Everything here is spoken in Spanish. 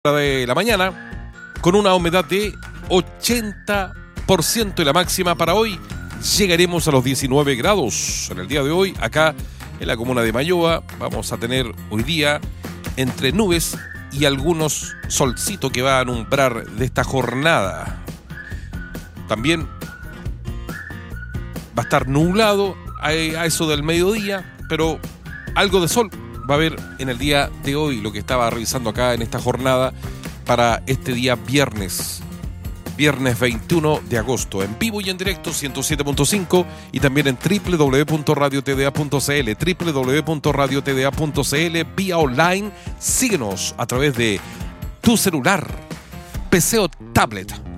de la mañana con una humedad de 80% y la máxima para hoy llegaremos a los 19 grados. En el día de hoy, acá en la comuna de Mayoa, vamos a tener hoy día entre nubes y algunos solcitos que va a alumbrar de esta jornada. También va a estar nublado a eso del mediodía, pero algo de sol va a haber en el día de hoy, lo que estaba revisando acá en esta jornada para este día viernes 21 de agosto, en vivo y en directo 107.5 y también en www.radiotda.cl vía online. Síguenos a través de tu celular, PC o tablet.